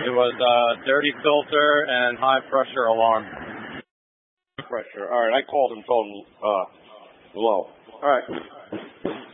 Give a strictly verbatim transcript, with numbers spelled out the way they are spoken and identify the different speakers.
Speaker 1: It was uh, dirty filter and high pressure alarm.
Speaker 2: Pressure. All right, I called and told him uh, low. All right.